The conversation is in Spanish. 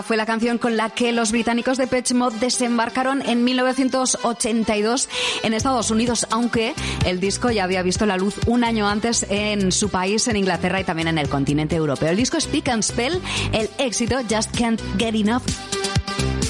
Fue la canción con la que los británicos de Depeche Mode desembarcaron en 1982 en Estados Unidos, aunque el disco ya había visto la luz un año antes en su país, en Inglaterra y también en el continente europeo. El disco es Pick and Spell, el éxito Just Can't Get Enough.